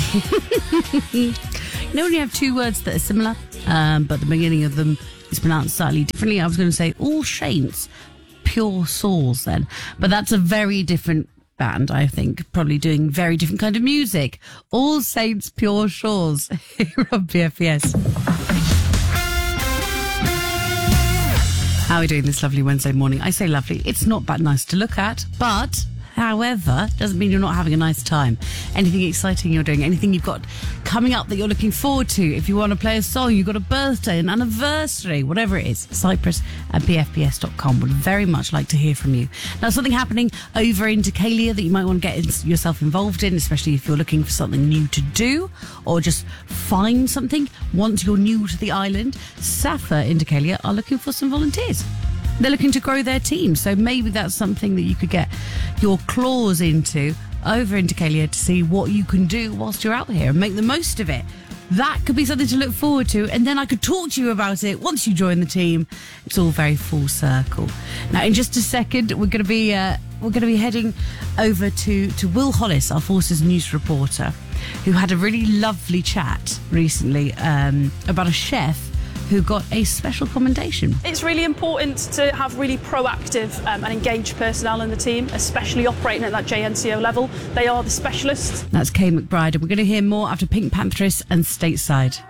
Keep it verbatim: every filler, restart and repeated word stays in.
You know when you have two words that are similar, um, but the beginning of them is pronounced slightly differently? I was going to say All Saints, Pure Souls then. But that's a very different band, I think, probably doing very different kind of music. All Saints, Pure Shores here on B F B S. How are we doing this lovely Wednesday morning? I say lovely. It's not that nice to look at, but... However, doesn't mean you're not having a nice time. Anything exciting you're doing, anything you've got coming up that you're looking forward to. If you want to play a song, you've got a birthday, an anniversary, whatever it is, Cyprus at b f b s dot com. Would very much like to hear from you. Now, something happening over in Decalia that you might want to get yourself involved in, especially if you're looking for something new to do or just find something once you're new to the island. Safa in Decalia are looking for some volunteers. They're looking to grow their team, so maybe that's something that you could get your claws into over in Decalia to see what you can do whilst you're out here and make the most of it. That could be something to look forward to, and then I could talk to you about it once you join the team. It's all very full circle. Now, in just a second, we're going to be uh, we're going to be heading over to to Will Hollis, our Forces News reporter, who had a really lovely chat recently um, about a chef who got a special commendation. It's really important to have really proactive um, and engaged personnel in the team, especially operating at that J N C O level. They are the specialists. That's Kay McBride, and we're going to hear more after Pink Pantheress and Stateside.